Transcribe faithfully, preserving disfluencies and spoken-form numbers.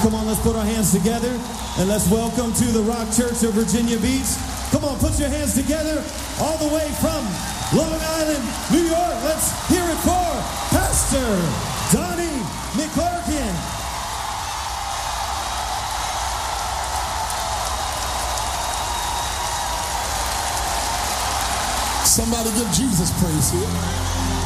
Come on, let's put our hands together and let's welcome to the Rock Church of Virginia Beach. Come on, put your hands together all the way from Long Island, New York. Let's hear it for Pastor Donnie McClarkin. Somebody give Jesus praise here.